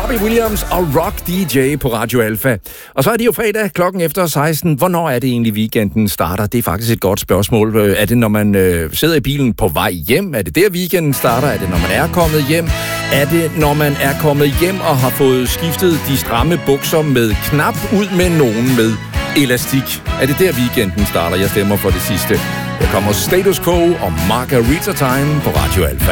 Robbie Williams og Rock DJ på Radio Alpha. Og så er det jo fredag klokken efter 16. Hvornår er det egentlig weekenden starter? Det er faktisk et godt spørgsmål. Er det, når man sidder i bilen på vej hjem? Er det der weekenden starter? Er det, når man er kommet hjem? Er det, når man er kommet hjem og har fået skiftet de stramme bukser med knap ud med nogen med elastik? Er det der weekenden starter? Jeg stemmer for det sidste. Der kommer Status Quo og Margarita Time på Radio Alpha.